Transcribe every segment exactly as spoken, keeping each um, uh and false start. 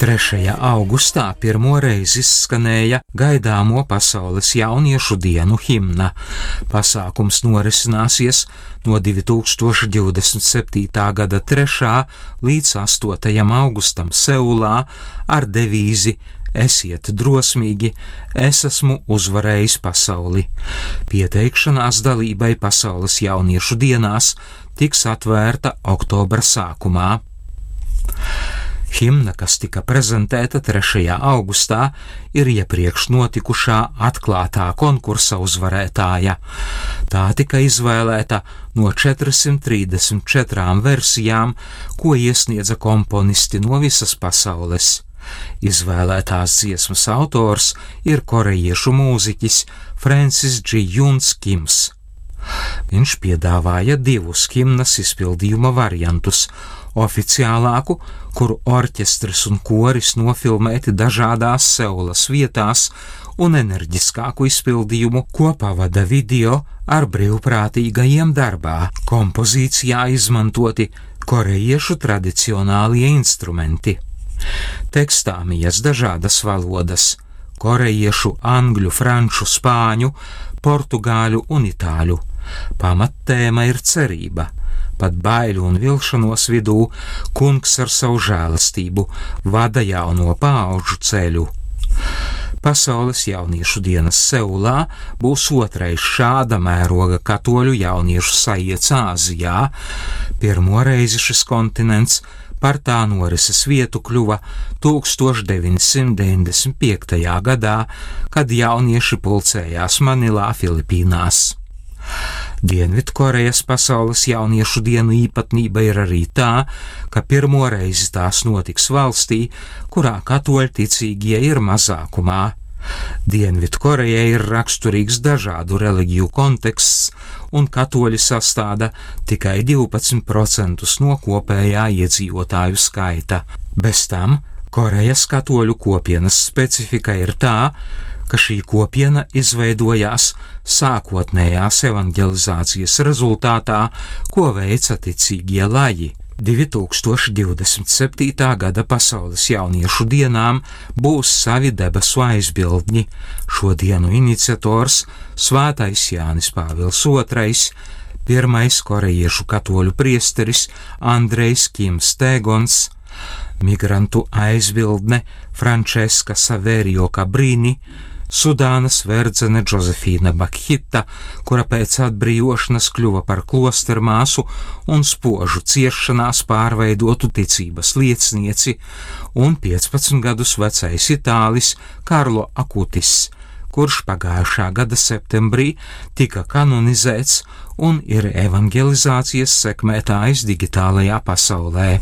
trešajā augustā pirmo reizi izskanēja gaidāmo pasaules jauniešu dienu himna. Pasākums norisināsies no divi tūkstoši divdesmit septītā gada trešā līdz astotajam augustam Seulā ar devīzi Esiet drosmīgi, es esmu uzvarējis pasauli. Pieteikšanās dalībai pasaules jauniešu dienās tiks atvērta oktobra sākumā. Himna, kas tika prezentēta trešajā augustā, ir iepriekš notikušā atklātā konkursa uzvarētāja. Tā tika izvēlēta no četrsimt trīsdesmit četrām versijām, ko iesniedza komponisti no visas pasaules. Izvēlētās dziesmas autors ir korejiešu mūziķis Francis G. Juns Kims. Viņš piedāvāja divus himnas izpildījuma variantus – oficiālāku, kuru orķestris un koris nofilmēti dažādās Seulas vietās, un enerģiskāku izpildījumu, ko pavada video ar brīvprātīgajiem darbā. Kompozīcijā izmantoti korejiešu tradicionālie instrumenti. Tekstā mijas dažādas valodas – korejiešu, angļu, franču, spāņu, portugāļu un itāļu. Pamattēma ir cerība. Pat baiļu un vilšanos vidū kungs ar savu žēlastību vada jauno paauģu ceļu. Pasaules jauniešu dienas Seulā būs otrais šāda mēroga katoļu jauniešu sajiets Āzijā. Pirmo reizi šis kontinents par tā norises vietu kļuva tūkstoš deviņsimt deviņdesmit piektajā gadā, kad jaunieši pulcējās Manilā, Filipīnās. Dienvidkorejas pasaules jauniešu dienu īpatnība ir arī tā, ka pirmo reizi tās notiks valstī, kurā katoļticīgie ir mazākumā. Dienvidkorejai ir raksturīgs dažādu reliģiju konteksts, un katoļi sastāda tikai divpadsmit procentus no kopējā iedzīvotāju skaita. Bez tam Korejas katoļu kopienas specifika ir tā, ka šī kopiena izveidojās sākotnējās evanģelizācijas rezultātā, ko veica ticīgie laji. divi tūkstoši divdesmit septītā gada pasaules jauniešu dienām būs savi debesu aizbildņi. Šo dienu iniciators Svētais Jānis Pāvils otrais, pirmais korejiešu katoļu priesteris Andrejs Kims Tēgons, migrantu aizbildne Frančeska Saverio Kabrini, Sudānas verdzene Džozefīna Bakhita, kura pēc atbrīvošanas kļuva par klostermāsu un spožu ciešanās pārveidotu ticības liecinieci, un piecpadsmit gadus vecais itālis Karlo Akutis, kurš pagājušā gada septembrī tika kanonizēts un ir evanģelizācijas sekmētājs digitālajā pasaulē.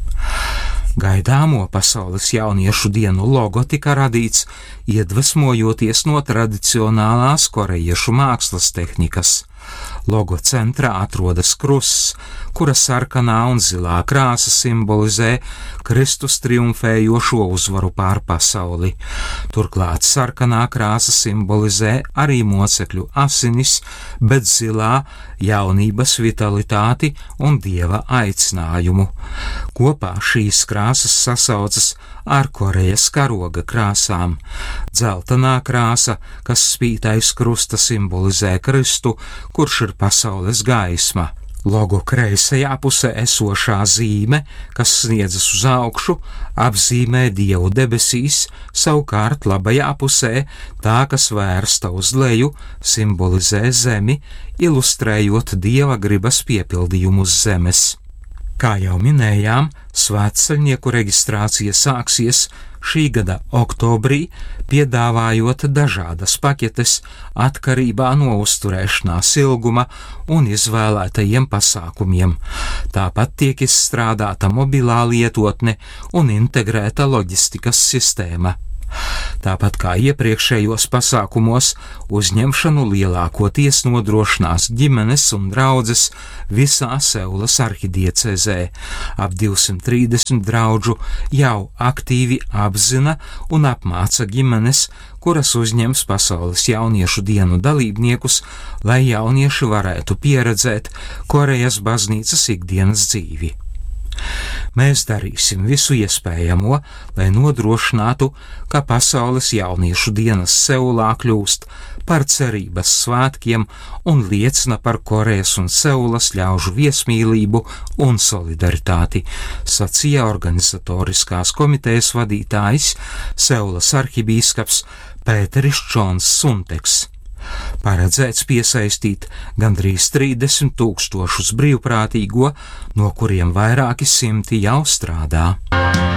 Gaidāmo pasaules jauniešu dienu logo tika radīts, iedvesmojoties no tradicionālās korejiešu mākslas tehnikas. Logo centrā atrodas krusts, kura sarkanā un zilā krāsa simbolizē Kristus triumfējošo uzvaru pār pasauli. Turklāt sarkanā krāsa simbolizē arī mocekļu asinis, bet zilā jaunības vitalitāti un Dieva aicinājumu. Kopā šīs krāsas sasaucas ar Korejas karoga krāsām. Dzeltenā krāsa, kas spīd aiz krusta, simbolizē Kristu, kurš ir pasaules gaisma. Logo kreisajā pusē esošā zīme, kas sniedzas uz augšu, apzīmē Dievu debesīs, savukārt labajā pusē tā, kas vērsta uz leju, simbolizē zemi, ilustrējot Dieva gribas piepildījumu uz zemes. Kā jau minējām, svētceļnieku reģistrācija sāksies šī gada oktobrī, piedāvājot dažādas paketes atkarībā no uzturēšanās ilguma un izvēlētajiem pasākumiem. Tāpat tiek izstrādāta mobilā lietotne un integrēta loģistikas sistēma. Tāpat kā iepriekšējos pasākumos, uzņemšanu lielākoties nodrošinās ģimenes un draudzes visā Seulas arhidiecēzē. Ap divsimt trīsdesmit draudžu jau aktīvi apzina un apmāca ģimenes, kuras uzņems pasaules jauniešu dienu dalībniekus, lai jaunieši varētu pieredzēt Korejas baznīcas ikdienas dzīvi. Mēs darīsim visu iespējamo, lai nodrošinātu, ka Pasaules jauniešu dienas Seulā kļūst par cerības svētkiem un liecina par Korejas un Seulas ļaužu viesmīlību un solidaritāti, sacīja organizatoriskās komitejas vadītājs Seulas arhibīskaps Pēteris Džons Sunteks. Paredzēts piesaistīt gandrīz trīsdesmit tūkstošus brīvprātīgo, no kuriem vairāki simti jau strādā.